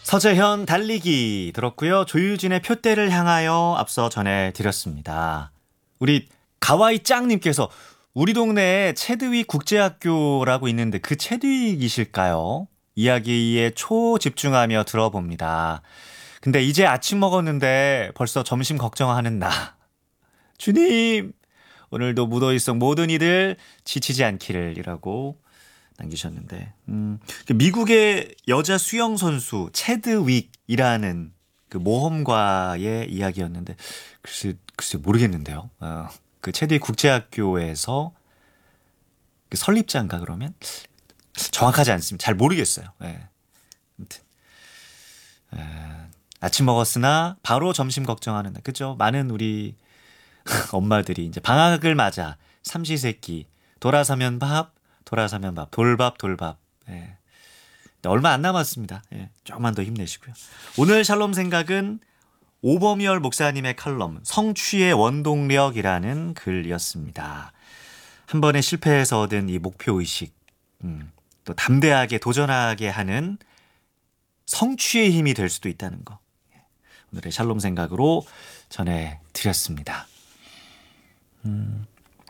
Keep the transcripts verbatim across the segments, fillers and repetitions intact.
서재현 달리기 들었고요. 조유진의 표대를 향하여 앞서 전해드렸습니다. 우리 가와이 짱님께서 우리 동네에 체드윅 국제학교라고 있는데 그 체드윅이실까요? 이야기에 초집중하며 들어봅니다. 근데 이제 아침 먹었는데 벌써 점심 걱정하는 나. 주님, 오늘도 무더위속 모든 이들 지치지 않기를 이라고 남기셨는데, 음, 미국의 여자 수영 선수 체드윅이라는 그 모험가의 이야기였는데, 글쎄, 글쎄 모르겠는데요. 어, 그 체드윅 국제학교에서 그 설립자인가 그러면 정확하지 않습니다. 잘 모르겠어요. 네. 아무튼 에, 아침 먹었으나 바로 점심 걱정하는다. 그죠? 많은 우리 엄마들이 이제 방학을 맞아 삼시세끼 돌아서면 밥, 돌아서면 밥, 돌밥, 돌밥. 예. 얼마 안 남았습니다. 예. 조금만 더 힘내시고요. 오늘 샬롬 생각은 오범열 목사님의 칼럼 성취의 원동력이라는 글이었습니다. 한 번에 실패해서 얻은 이 목표의식, 음, 또 담대하게 도전하게 하는 성취의 힘이 될 수도 있다는 거. 오늘의 샬롬 생각으로 전해드렸습니다. 음.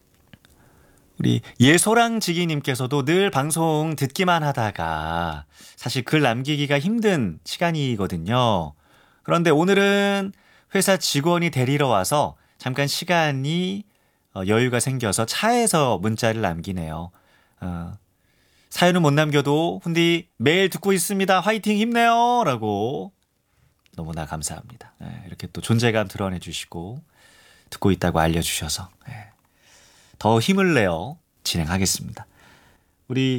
우리 예소랑지기님께서도 늘 방송 듣기만 하다가 사실 글 남기기가 힘든 시간이거든요. 그런데 오늘은 회사 직원이 데리러 와서 잠깐 시간이 여유가 생겨서 차에서 문자를 남기네요. 어, 사연은 못 남겨도 훈디 매일 듣고 있습니다. 화이팅 힘내요 라고 너무나 감사합니다. 네, 이렇게 또 존재감 드러내 주시고 듣고 있다고 알려주셔서 네. 더 힘을 내어 진행하겠습니다. 우리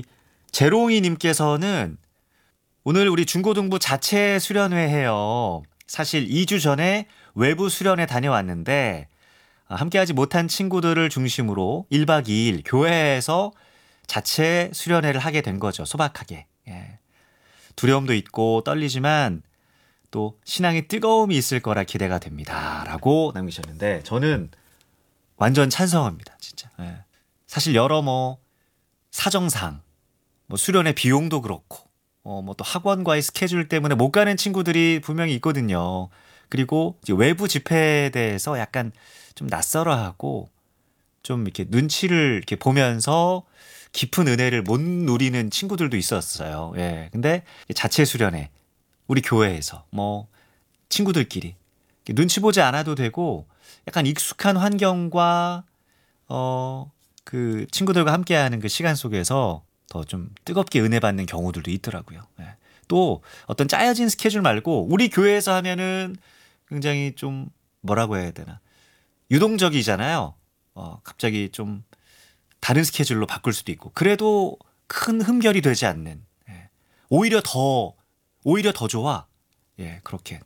제롱이님께서는 오늘 우리 중고등부 자체 수련회 해요. 사실 이 주 전에 외부 수련회 다녀왔는데 함께하지 못한 친구들을 중심으로 일 박 이 일 교회에서 자체 수련회를 하게 된 거죠. 소박하게. 예. 두려움도 있고 떨리지만 또 신앙의 뜨거움이 있을 거라 기대가 됩니다. 라고 남기셨는데 저는 완전 찬성합니다. 진짜. 예. 사실 여러 뭐 사정상 뭐 수련회 비용도 그렇고 어 뭐 또 학원과의 스케줄 때문에 못 가는 친구들이 분명히 있거든요. 그리고 이제 외부 집회에 대해서 약간 좀 낯설어하고 좀 이렇게 눈치를 이렇게 보면서 깊은 은혜를 못 누리는 친구들도 있었어요. 예. 근데 자체 수련회 우리 교회에서 뭐 친구들끼리 눈치 보지 않아도 되고 약간 익숙한 환경과 어 그 친구들과 함께하는 그 시간 속에서 더 좀 뜨겁게 은혜 받는 경우들도 있더라고요. 예. 또 어떤 짜여진 스케줄 말고 우리 교회에서 하면은 굉장히 좀 뭐라고 해야 되나 유동적이잖아요. 어 갑자기 좀 다른 스케줄로 바꿀 수도 있고 그래도 큰 흠결이 되지 않는 예. 오히려 더 오히려 더 좋아. 예, 그렇게